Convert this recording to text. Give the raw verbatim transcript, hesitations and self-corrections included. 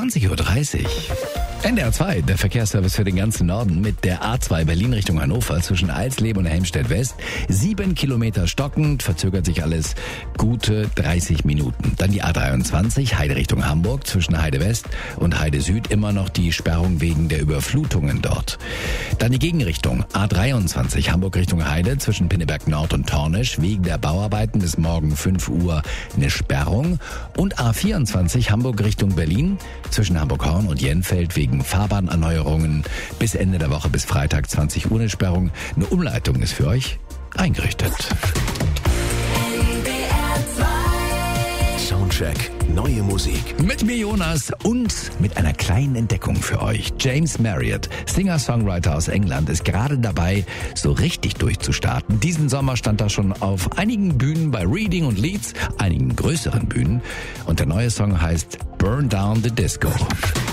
zwanzig Uhr dreißig. N D R zwei, der Verkehrsservice für den ganzen Norden mit der A zwei Berlin Richtung Hannover zwischen Alsleben und Helmstedt West. Sieben Kilometer stockend, verzögert sich alles gute dreißig Minuten. Dann die A dreiundzwanzig, Heide Richtung Hamburg zwischen Heide West und Heide Süd immer noch die Sperrung wegen der Überflutungen dort. Dann die Gegenrichtung, A dreiundzwanzig, Hamburg Richtung Heide zwischen Pinneberg Nord und Tornisch wegen der Bauarbeiten bis morgen fünf Uhr eine Sperrung. Und A vierundzwanzig, Hamburg Richtung Berlin zwischen Hamburg-Horn und Jenfeld wegen Fahrbahnerneuerungen bis Ende der Woche, bis Freitag zwanzig Uhr eine Sperrung. Eine Umleitung ist für euch eingerichtet. Soundcheck, neue Musik. Mit mir Jonas und mit einer kleinen Entdeckung für euch. James Marriott, Singer-Songwriter aus England, ist gerade dabei, so richtig durchzustarten. Diesen Sommer stand er schon auf einigen Bühnen bei Reading und Leeds, einigen größeren Bühnen. Und der neue Song heißt Burn Down the Disco.